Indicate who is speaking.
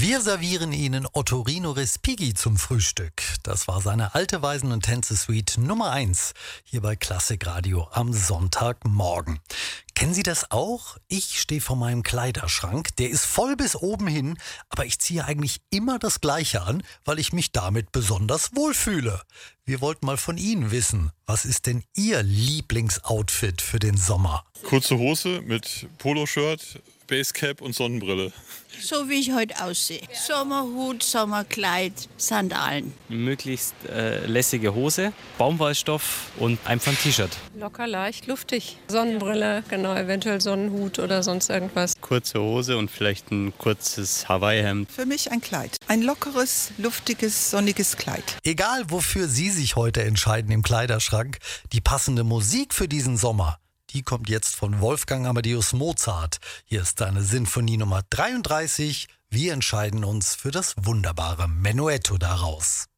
Speaker 1: Wir servieren Ihnen Ottorino Respighi zum Frühstück. Das war seine Alte Weisen- und Tänze-Suite Nummer 1 hier bei Klassikradio am Sonntagmorgen. Kennen Sie das auch? Ich stehe vor meinem Kleiderschrank, der ist voll bis oben hin, aber ich ziehe eigentlich immer das Gleiche an, weil ich mich damit besonders wohlfühle. Wir wollten mal von Ihnen wissen, was ist denn Ihr Lieblingsoutfit für den Sommer?
Speaker 2: Kurze Hose mit Poloshirt, Basecap und Sonnenbrille.
Speaker 3: So wie ich heute aussehe. Sommerhut, Sommerkleid, Sandalen.
Speaker 4: Möglichst lässige Hose, Baumwollstoff und einfach ein T-Shirt.
Speaker 5: Locker, leicht, luftig. Sonnenbrille, genau, eventuell Sonnenhut oder sonst irgendwas.
Speaker 6: Kurze Hose und vielleicht ein kurzes Hawaii-Hemd.
Speaker 7: Für mich ein Kleid. Ein lockeres, luftiges, sonniges Kleid.
Speaker 1: Egal, wofür Sie sich heute entscheiden im Kleiderschrank, die passende Musik für diesen Sommer, die kommt jetzt von Wolfgang Amadeus Mozart. Hier ist seine Sinfonie Nummer 33. Wir entscheiden uns für das wunderbare Menuetto daraus.